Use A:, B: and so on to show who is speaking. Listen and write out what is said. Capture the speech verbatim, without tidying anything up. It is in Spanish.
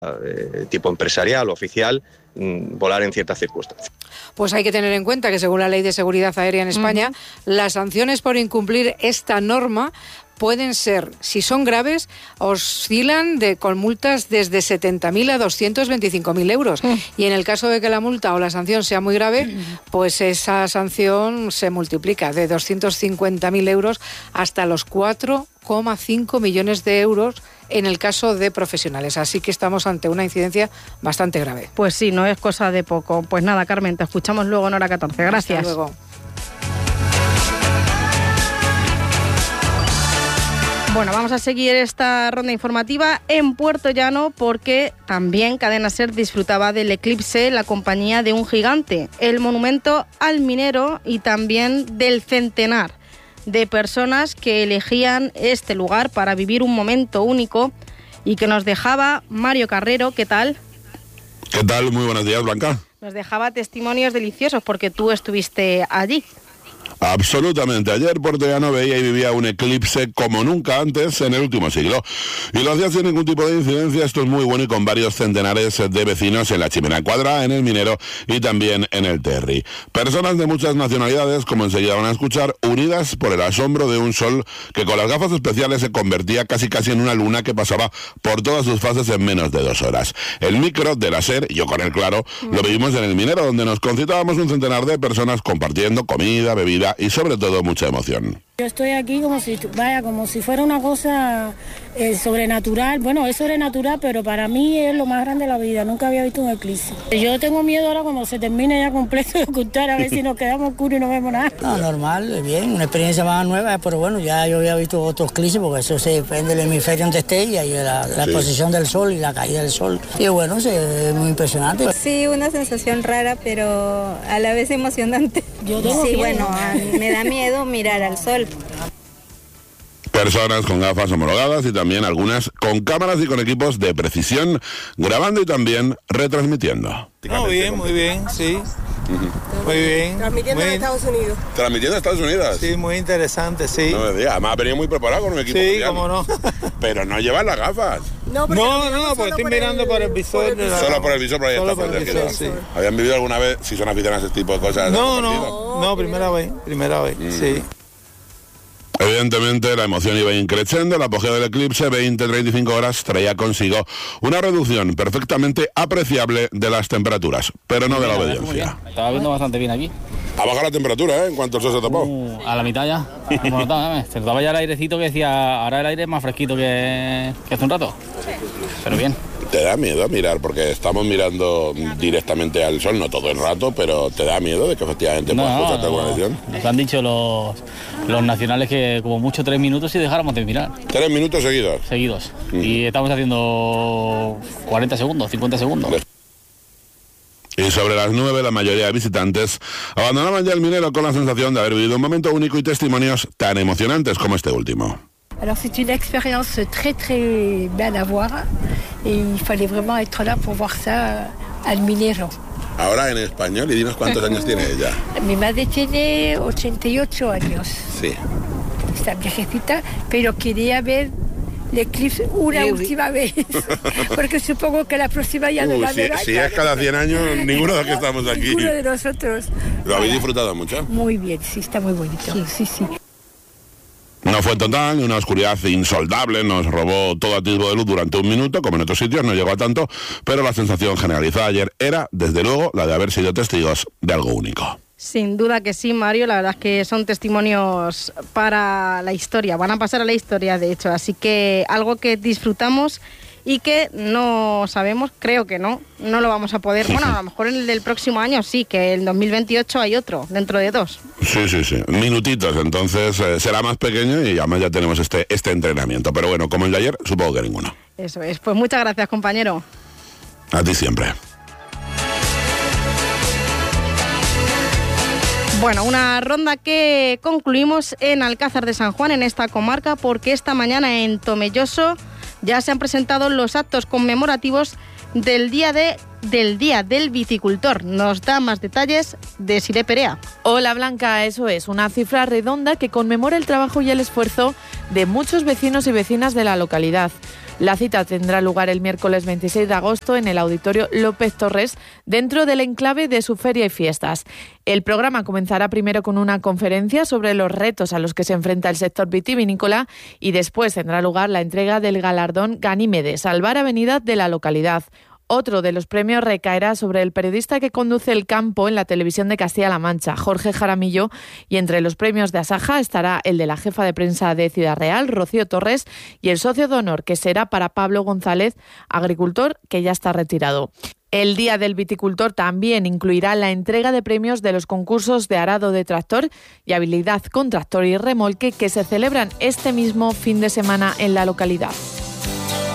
A: eh, tipo empresarial o oficial, mm, volar en ciertas circunstancias.
B: Pues hay que tener en cuenta que según la Ley de Seguridad Aérea en España, uh-huh. las sanciones por incumplir esta norma pueden ser, si son graves, oscilan de, con multas desde setenta mil a doscientos veinticinco mil euros. Uh. Y en el caso de que la multa o la sanción sea muy grave, pues esa sanción se multiplica de doscientos cincuenta mil euros hasta los cuatro coma cinco millones de euros en el caso de profesionales. Así que estamos ante una incidencia bastante grave.
C: Pues sí, no es cosa de poco. Pues nada, Carmen, te escuchamos luego en Hora catorce. Gracias.
B: Hasta luego.
C: Bueno, vamos a seguir esta ronda informativa en Puerto Llano porque también Cadena SER disfrutaba del eclipse, la compañía de un gigante, el monumento al minero y también del centenar de personas que elegían este lugar para vivir un momento único y que nos dejaba Mario Carrero. ¿Qué tal?
D: ¿Qué tal? Muy buenos días, Blanca.
C: Nos dejaba testimonios deliciosos porque tú estuviste allí.
D: Absolutamente. Ayer Puerto Llano veía y vivía un eclipse como nunca antes en el último siglo. Y lo hacía sin ningún tipo de incidencia. Esto es muy bueno y con varios centenares de vecinos en la Chimenea Cuadra, en el Minero y también en el Terri. Personas de muchas nacionalidades, como enseguida van a escuchar, unidas por el asombro de un sol que con las gafas especiales se convertía casi casi en una luna que pasaba por todas sus fases en menos de dos horas. El micro de la SER, yo con él claro, lo vivimos en el Minero, donde nos concitábamos un centenar de personas compartiendo comida, bebida y sobre todo mucha emoción.
E: Yo estoy aquí como si, vaya, como si fuera una cosa eh, sobrenatural. Bueno, es sobrenatural, pero para mí es lo más grande de la vida. Nunca había visto un eclipse. Yo tengo miedo ahora cuando se termine ya completo de ocultar, a ver si nos quedamos oscuros y no vemos nada.
F: No, normal, bien, una experiencia más nueva, pero bueno, ya yo había visto otros eclipses, porque eso se depende del hemisferio donde esté y ahí la, la sí. posición del sol y la caída del sol. Y bueno, es muy impresionante.
G: Sí, una sensación rara, pero a la vez emocionante.
E: Yo tengo
G: sí,
E: miedo.
G: Bueno, me da miedo mirar al sol.
D: Personas con gafas homologadas y también algunas con cámaras y con equipos de precisión, grabando y también retransmitiendo.
H: Muy bien, muy bien, sí. Uh-huh. Muy bien.
I: Transmitiendo
H: muy...
I: en Estados Unidos.
D: ¿Transmitiendo en Estados Unidos?
H: Sí, muy interesante, sí.
D: No me digas, además ha venido muy preparado con un equipo.
H: Sí, cómo no.
D: Pero no llevas las gafas.
H: No, no, no, porque estoy por mirando el, por el visor. Por el visor.
D: Solo por el visor, por ahí
H: Solo
D: está.
H: Por el visor, sí.
D: ¿Habían vivido alguna vez, si son aficionados a este tipo de cosas?
H: No, no, no, primera vez, primera vez, mm. sí.
D: Evidentemente la emoción iba increciendo, el apogeo del eclipse, veinte a treinta y cinco horas, traía consigo una reducción perfectamente apreciable de las temperaturas, pero no de la obediencia.
J: Estaba viendo bastante bien aquí.
D: Ha bajado la temperatura, ¿eh? En cuanto el sol se tapó.
J: Uh, a la mitad ya. Se notaba ya el airecito que decía, ahora el aire es más fresquito que, que hace un rato. Pero bien.
D: ¿Te da miedo mirar? Porque estamos mirando directamente al sol, no todo el rato, pero ¿te da miedo de que efectivamente
J: no,
D: puedas
J: no,
D: causarte alguna lesión?
J: Nos han dicho los, los nacionales que como mucho tres minutos y dejáramos de mirar.
D: ¿Tres minutos seguidos?
J: Seguidos. Mm. Y estamos haciendo cuarenta segundos, cincuenta segundos.
D: Y sobre las nueve, la mayoría de visitantes abandonaban ya el Minero con la sensación de haber vivido un momento único y testimonios tan emocionantes como este último.
K: Alors c'est une expérience très très belle à voir et il fallait vraiment être là pour voir ça al Minero.
D: Ahora en español y dinos cuántos años tiene ella.
K: Mi madre tiene ochenta y ocho años.
D: Sí.
K: Está viejecita, pero quería ver el eclipse una sí, última vez, porque supongo que la próxima ya no
D: uh,
K: la verá.
D: Si, si es cada cien años, ninguno de los que estamos aquí.
K: Ninguno de nosotros.
D: ¿Lo habéis disfrutado mucho?
K: Muy bien, sí, está muy bonito. Sí, sí. sí.
D: No fue total, una oscuridad insoldable, nos robó todo atisbo de luz durante un minuto, como en otros sitios, no llegó a tanto, pero la sensación generalizada ayer era, desde luego, la de haber sido testigos de algo único.
C: Sin duda que sí, Mario, la verdad es que son testimonios para la historia, van a pasar a la historia, de hecho, así que algo que disfrutamos y que no sabemos, creo que no, no lo vamos a poder, bueno, a lo mejor en el del próximo año sí, que en dos mil veintiocho hay otro, dentro de dos.
D: Sí, sí, sí, minutitos, entonces eh, será más pequeño y además ya tenemos este, este entrenamiento, pero bueno, como el de ayer, supongo que ninguno.
C: Eso es, pues muchas gracias, compañero.
D: A ti siempre.
C: Bueno, una ronda que concluimos en Alcázar de San Juan, en esta comarca, porque esta mañana en Tomelloso ya se han presentado los actos conmemorativos del Día, de, del, día del Viticultor. Nos da más detalles Desiré Perea.
L: Hola Blanca, eso es, una cifra redonda que conmemora el trabajo y el esfuerzo de muchos vecinos y vecinas de la localidad. La cita tendrá lugar el miércoles veintiséis de agosto en el Auditorio López Torres, dentro del enclave de su feria y fiestas. El programa comenzará primero con una conferencia sobre los retos a los que se enfrenta el sector vitivinícola y después tendrá lugar la entrega del galardón Ganímedes, Salvar Avenida de la localidad. Otro de los premios recaerá sobre el periodista que conduce El Campo en la televisión de Castilla-La Mancha, Jorge Jaramillo, y entre los premios de Asaja estará el de la jefa de prensa de Ciudad Real, Rocío Torres, y el socio de honor, que será para Pablo González, agricultor que ya está retirado. El Día del Viticultor también incluirá la entrega de premios de los concursos de arado de tractor y habilidad con tractor y remolque que se celebran este mismo fin de semana en la localidad.